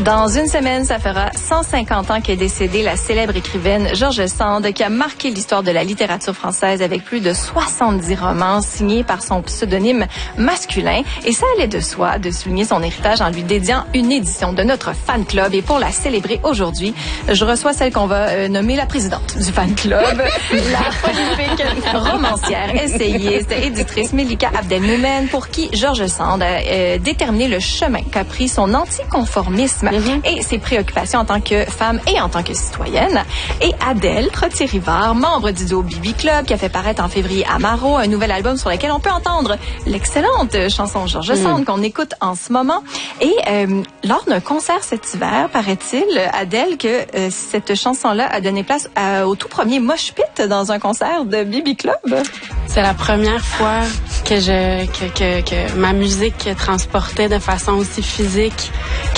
Dans une semaine, ça fera 150 ans qu'est décédée la célèbre écrivaine George Sand, qui a marqué l'histoire de la littérature française avec plus de 70 romans signés par son pseudonyme masculin. Et ça allait de soi de souligner son héritage en lui dédiant une édition de notre fan club. Et pour la célébrer aujourd'hui, je reçois celle qu'on va nommer la présidente du fan club, la prolifique romancière, essayiste, éditrice Melika Abdelmoumen, pour qui George Sand a déterminé le chemin qu'a pris son anticonformisme et ses préoccupations en tant que femme et en tant que citoyenne. Et Adèle Trottier-Rivard, membre du duo Bibi Club, qui a fait paraître en février Amaro, un nouvel album sur lequel on peut entendre l'excellente chanson George Sand qu'on écoute en ce moment. Et lors d'un concert cet hiver, paraît-il, Adèle, que cette chanson-là a donné place au tout premier mosh pit dans un concert de Bibi Club. C'est la première fois que ma musique transportait de façon aussi physique